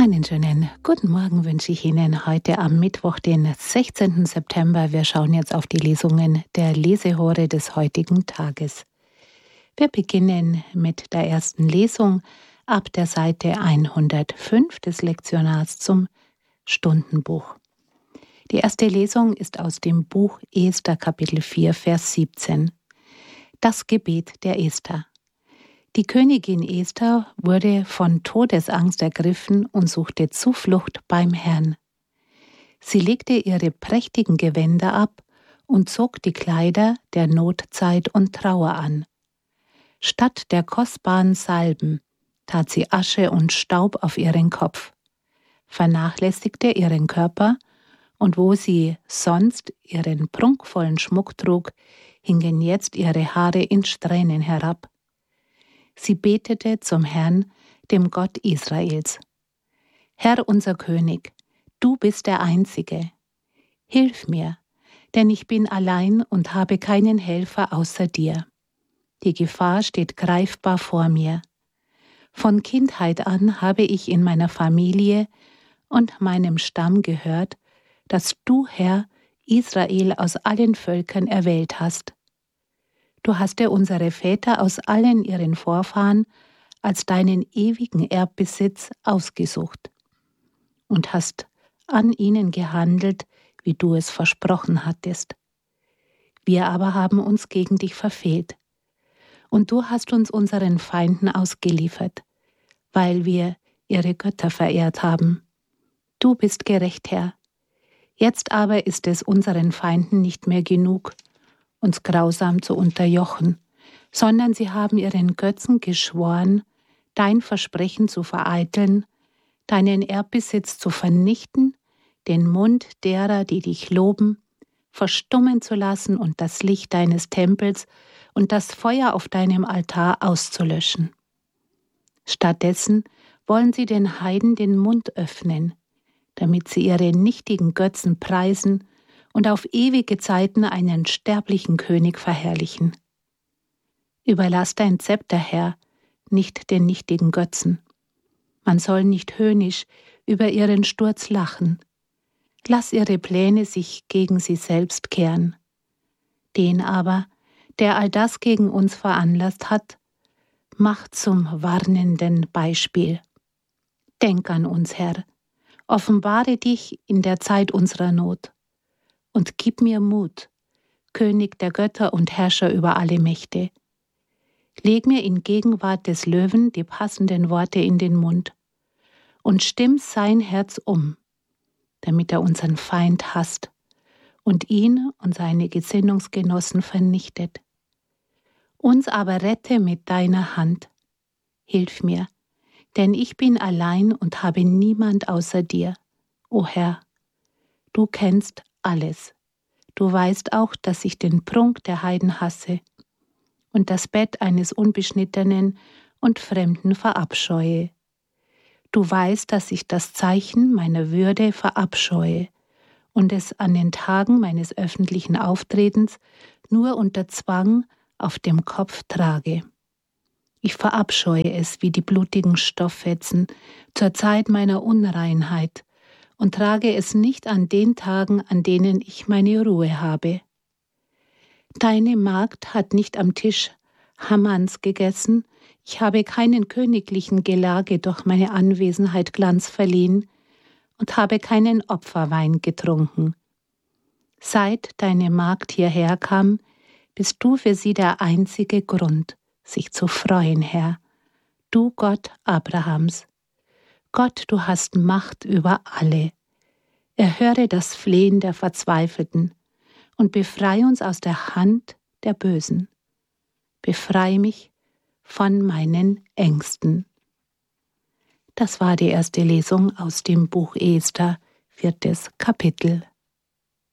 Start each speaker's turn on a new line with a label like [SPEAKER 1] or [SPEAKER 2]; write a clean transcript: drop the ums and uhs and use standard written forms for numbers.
[SPEAKER 1] Einen schönen guten Morgen wünsche ich Ihnen heute am Mittwoch, den 16. September. Wir schauen jetzt auf die Lesungen der Lesehore des heutigen Tages. Wir beginnen mit der ersten Lesung ab der Seite 105 des Lektionars zum Stundenbuch. Die erste Lesung ist aus dem Buch Esther, Kapitel 4, Vers 17. Das Gebet der Esther. Die Königin Esther wurde von Todesangst ergriffen und suchte Zuflucht beim Herrn. Sie legte ihre prächtigen Gewänder ab und zog die Kleider der Notzeit und Trauer an. Statt der kostbaren Salben tat sie Asche und Staub auf ihren Kopf, vernachlässigte ihren Körper, und wo sie sonst ihren prunkvollen Schmuck trug, hingen jetzt ihre Haare in Strähnen herab. Sie betete zum Herrn, dem Gott Israels. Herr unser König, du bist der Einzige. Hilf mir, denn ich bin allein und habe keinen Helfer außer dir. Die Gefahr steht greifbar vor mir. Von Kindheit an habe ich in meiner Familie und meinem Stamm gehört, dass du, Herr, Israel aus allen Völkern erwählt hast. Du hast dir unsere Väter aus allen ihren Vorfahren als deinen ewigen Erbbesitz ausgesucht und hast an ihnen gehandelt, wie du es versprochen hattest. Wir aber haben uns gegen dich verfehlt, und du hast uns unseren Feinden ausgeliefert, weil wir ihre Götter verehrt haben. Du bist gerecht, Herr. Jetzt aber ist es unseren Feinden nicht mehr genug, uns grausam zu unterjochen, sondern sie haben ihren Götzen geschworen, dein Versprechen zu vereiteln, deinen Erbbesitz zu vernichten, den Mund derer, die dich loben, verstummen zu lassen und das Licht deines Tempels und das Feuer auf deinem Altar auszulöschen. Stattdessen wollen sie den Heiden den Mund öffnen, damit sie ihre nichtigen Götzen preisen und auf ewige Zeiten einen sterblichen König verherrlichen. Überlass dein Zepter, Herr, nicht den nichtigen Götzen. Man soll nicht höhnisch über ihren Sturz lachen. Lass ihre Pläne sich gegen sie selbst kehren. Den aber, der all das gegen uns veranlasst hat, mach zum warnenden Beispiel. Denk an uns, Herr, offenbare dich in der Zeit unserer Not. Und gib mir Mut, König der Götter und Herrscher über alle Mächte. Leg mir in Gegenwart des Löwen die passenden Worte in den Mund und stimm sein Herz um, damit er unseren Feind hasst und ihn und seine Gesinnungsgenossen vernichtet. Uns aber rette mit deiner Hand. Hilf mir, denn ich bin allein und habe niemand außer dir. O Herr, du kennst alles. Du weißt auch, dass ich den Prunk der Heiden hasse und das Bett eines Unbeschnittenen und Fremden verabscheue. Du weißt, dass ich das Zeichen meiner Würde verabscheue und es an den Tagen meines öffentlichen Auftretens nur unter Zwang auf dem Kopf trage. Ich verabscheue es wie die blutigen Stofffetzen zur Zeit meiner Unreinheit und trage es nicht an den Tagen, an denen ich meine Ruhe habe. Deine Magd hat nicht am Tisch Hamans gegessen, ich habe keinen königlichen Gelage durch meine Anwesenheit Glanz verliehen und habe keinen Opferwein getrunken. Seit deine Magd hierher kam, bist du für sie der einzige Grund, sich zu freuen, Herr, du Gott Abrahams. Gott, du hast Macht über alle. Erhöre das Flehen der Verzweifelten und befreie uns aus der Hand der Bösen. Befreie mich von meinen Ängsten. Das war die erste Lesung aus dem Buch Esther, 4. Kapitel.